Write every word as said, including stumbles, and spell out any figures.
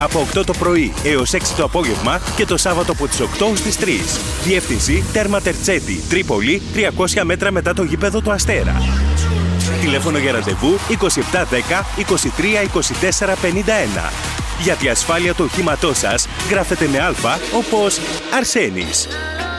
Από οκτώ το πρωί έως έξι το απόγευμα και το Σάββατο από τις οκτώ ως τις τρεις. Διεύθυνση Τέρμα Τερτσέτη, Τρίπολη, τριακόσια μέτρα μετά το γήπεδο του Αστέρα. Τηλέφωνο για ραντεβού είκοσι επτά δέκα είκοσι τρία είκοσι τέσσερα πενήντα ένα. Για τη ασφάλεια του οχήματός σας γράφετε με Α όπως Αρσένης.